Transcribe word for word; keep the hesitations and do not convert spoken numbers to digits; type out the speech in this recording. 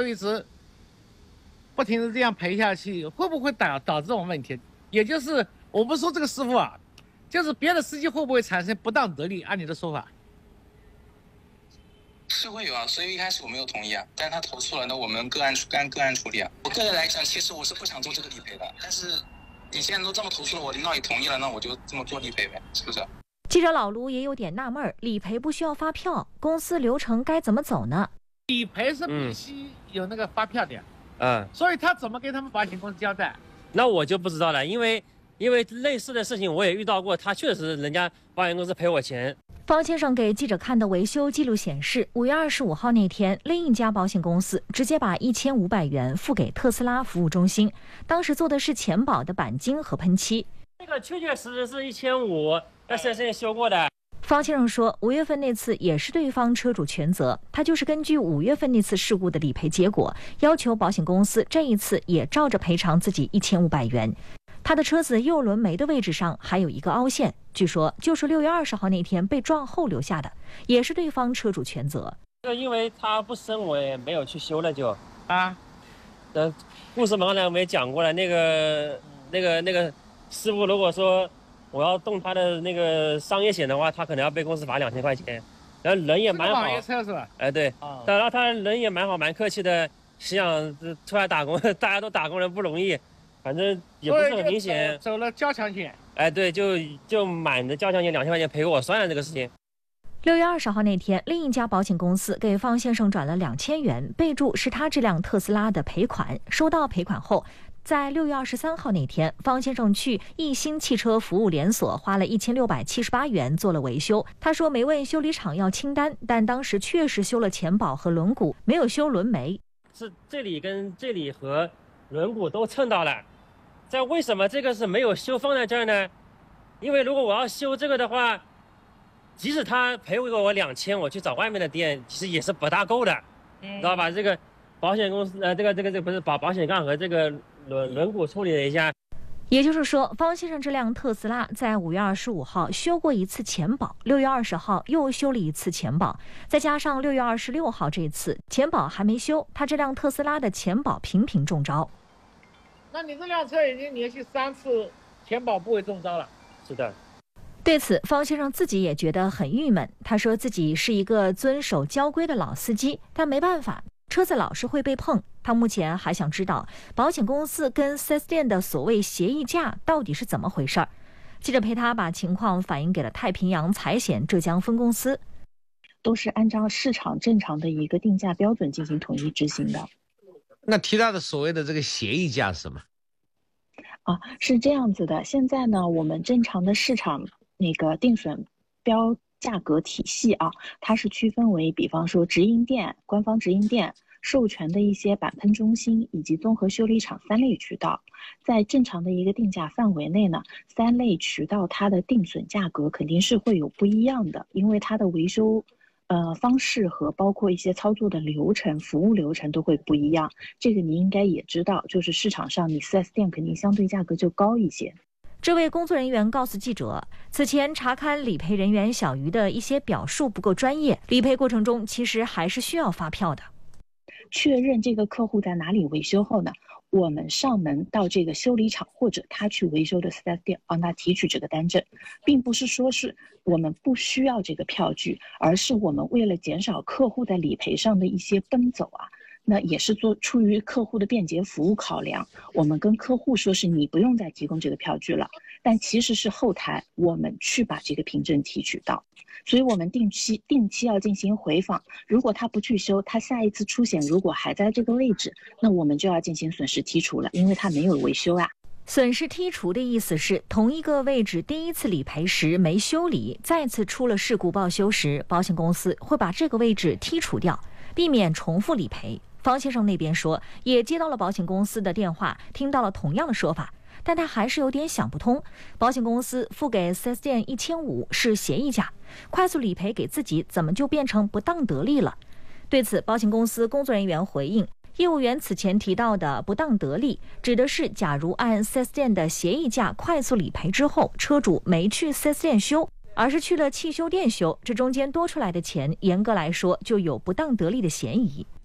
就一直不停的这样赔下去，会不会导导致这种问题？也就是我不说这个师傅啊，就是别的司机会不会产生不当得利？按你的说法， 是会有啊，所以一开始我没有同意啊，但是他投诉了，那我们个案干个案处理啊。我个人来讲，其实我是不想做这个理赔的，但是你现在都这么投诉了，我领导也同意了，那我就这么做理赔呗，是不是？ 记者老卢也有点纳闷，理赔不需要发票，公司流程该怎么走呢？ 理赔是必须有那个发票的， 嗯， 所以他怎么跟他们保险公司交代？ 那我就不知道了，因为因为类似的事情我也遇到过，他确实人家保险公司赔我钱。 方先生给记者看的维修记录显示，五月二十五号那天，另一家保险公司直接把一千五百元付给特斯拉服务中心，当时做的是前保的钣金和喷漆。 这个确确实实是一千五，但是现在修过的。 方先生说，五月份那次也是对方车主全责，他就是根据五月份那次事故的理赔结果，要求保险公司这一次也照着赔偿自己一千五百元。他的车子右轮眉的位置上还有一个凹陷，据说就是六月二十号那天被撞后留下的，也是对方车主全责。 这个因为他不深，我也没有去修了就啊。 呃，故事刚才我们也讲过了，那个那个那个师傅如果说我要动他的那个商业险的话，他可能要被公司罚两千块钱。然后人也蛮好， 网约车是吧？ 哎，对， 哦、 然后他人也蛮好，蛮客气的，想出来打工，大家都打工人不容易。反正也不是很明显， 走, 走了交强险， 哎，对，就就满的交强险两千块钱赔我算了这个事情。 六月二十号那天，另一家保险公司给方先生转了两千元，备注是他这辆特斯拉的赔款。收到赔款后，在六月二十三号那天，方先生去一新汽车服务连锁花了一千六百七十八元做了维修。他说没问修理厂要清单，但当时确实修了前保和轮毂，没有修轮眉。 是这里跟这里和轮毂都蹭到了。在为什么这个是没有修放在这儿呢？因为如果我要修这个的话，即使他赔给我两千，我去找外面的店，其实也是不大够的，嗯、知道吧？这个保险公司呃，这个这个这个不是把保险杠和这个轮轮毂处理了一下。 也就是说，方先生这辆特斯拉在五月二十五号修过一次前保，六月二十号又修了一次前保，再加上六月二十六号这次前保还没修，他这辆特斯拉的前保频频中招。 那你这辆车已经连续三次前保不会中招了。 是的。 对此，方先生自己也觉得很郁闷。他说自己是一个遵守交规的老司机，但没办法，车子老是会被碰。他目前还想知道保险公司跟 四 S 店的所谓协议价到底是怎么回事儿。记者陪他把情况反映给了太平洋财险浙江分公司， 都是按照市场正常的一个定价标准进行统一执行的。 那提到的所谓的这个协议价是什么？ 啊，是这样子的。现在呢，我们正常的市场那个定损标价格体系啊，它是区分为，比方说直营店、官方直营店、授权的一些钣喷中心以及综合修理厂三类渠道。在正常的一个定价范围内呢，三类渠道它的定损价格肯定是会有不一样的，因为它的维修呃，方式和包括一些操作的流程、服务流程都会不一样。这个你应该也知道，就是市场上你 四 S 店肯定相对价格就高一些。 这位工作人员告诉记者，此前查看理赔人员小鱼的一些表述不够专业，理赔过程中其实还是需要发票的。 确认这个客户在哪里维修后呢，我们上门到这个修理厂或者他去维修的 四 S 店帮他提取这个单证，并不是说是我们不需要这个票据，而是我们为了减少客户在理赔上的一些奔走啊，那也是做出于客户的便捷服务考量，我们跟客户说是你不用再提供这个票据了，但其实是后台我们去把这个凭证提取到。所以我们定期定期要进行回访，如果他不去修，他下一次出险如果还在这个位置，那我们就要进行损失剔除了，因为他没有维修啊。 损失剔除的意思是，同一个位置第一次理赔时没修理，再次出了事故报修时，保险公司会把这个位置剔除掉，避免重复理赔。方先生那边说，也接到了保险公司的电话，听到了同样的说法，但他还是有点想不通。保险公司付给 四 S 店一千五是协议价，快速理赔给自己怎么就变成不当得利了？对此，保险公司工作人员回应，业务员此前提到的不当得利，指的是假如按 四 S 店的协议价快速理赔之后，车主没去 四 S 店修，而是去了汽修店修，这中间多出来的钱，严格来说就有不当得利的嫌疑。